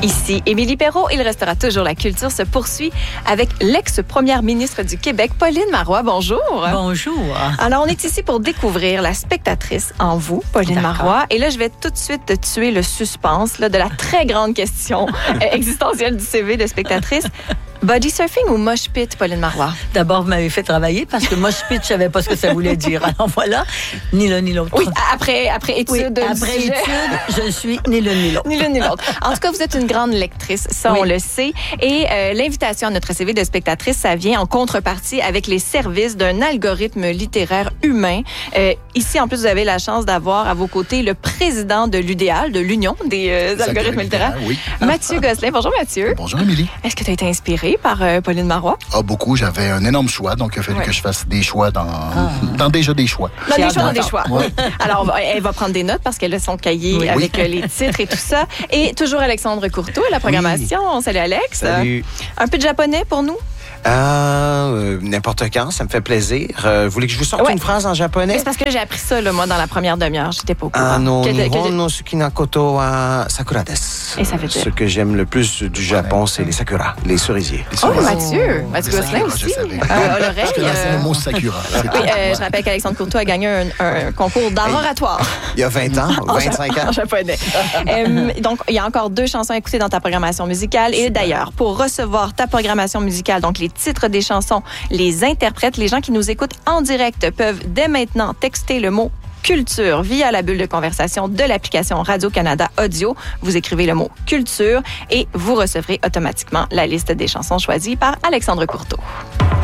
Ici Émilie Perrault. Il restera toujours la culture se poursuit avec l'ex-première ministre du Québec, Pauline Marois. Bonjour. Bonjour. Alors, on est ici pour découvrir la spectatrice en vous, Pauline Marois. Et là, je vais tout de suite tuer le suspense de la très grande question existentielle du CV de spectatrice. Body surfing ou mosh pit, Pauline Marois? D'abord, vous m'avez fait travailler parce que mosh pit, je savais pas ce que ça voulait dire. Alors voilà, ni l'un ni l'autre. Oui, après étude. Oui, après étude, je suis ni l'un ni l'autre. Ni l'un ni l'autre. En tout cas, vous êtes une grande lectrice, ça on le sait. Et l'invitation à notre CV de spectatrice, ça vient en contrepartie avec les services d'un algorithme littéraire humain. Ici, en plus, vous avez la chance d'avoir à vos côtés le président de l'UDAL, de l'Union des algorithmes littéraires, oui. Mathieu Gosselin. Bonjour Mathieu. Bonjour Émilie. Est-ce que tu as été inspiré par Pauline Marois? Ah, beaucoup. J'avais un énorme choix, donc il a fallu que je fasse des choix dans déjà des choix. Dans des choix. Ouais. Alors, elle va prendre des notes parce qu'elle a son cahier avec les titres et tout ça. Et toujours Alexandre Courteau à la programmation. Oui. Salut Alex. Salut. Un peu de japonais pour nous? N'importe quand, ça me fait plaisir. Vous voulez que je vous sorte une phrase en japonais? C'est parce que j'ai appris ça, moi, dans la première demi-heure. J'étais pas au courant. Nihon no suki na koto wa sakura desu. Et ça veut dire? Ce que j'aime le plus du Japon, c'est les sakura, les cerisiers. Mathieu Gosselin aussi. À l'oreille. C'est le mot sakura. Oui, je rappelle qu'Alexandre Courteau a gagné un concours d'art oratoire. Il y a 20 ans, 25 ans. En japonais. Donc, il y a encore 2 chansons à écouter dans ta programmation musicale. Et d'ailleurs, pour recevoir ta programmation musicale, donc les titres des chansons, les interprètes, les gens qui nous écoutent en direct peuvent dès maintenant texter le mot culture via la bulle de conversation de l'application Radio-Canada Audio. Vous écrivez le mot culture et vous recevrez automatiquement la liste des chansons choisies par Alexandre Courteau.